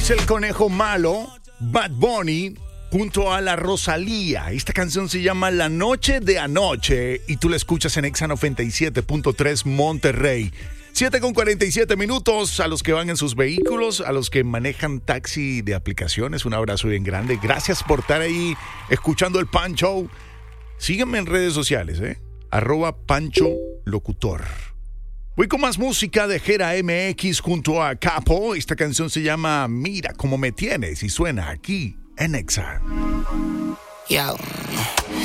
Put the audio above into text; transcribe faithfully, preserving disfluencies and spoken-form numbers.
es el conejo malo, Bad Bunny, junto a la Rosalía. Esta canción se llama La Noche de Anoche y tú la escuchas en Exa noventa y siete punto tres Monterrey. siete con cuarenta y siete minutos. A los que van en sus vehículos, a los que manejan taxi de aplicaciones, un abrazo bien grande. Gracias por estar ahí escuchando el Pancho. Síganme en redes sociales, ¿eh? Arroba Pancho Locutor. Voy con más música de Jera M X junto a Capo. Esta canción se llama Mira Cómo Me Tienes y suena aquí en Exa. Yo.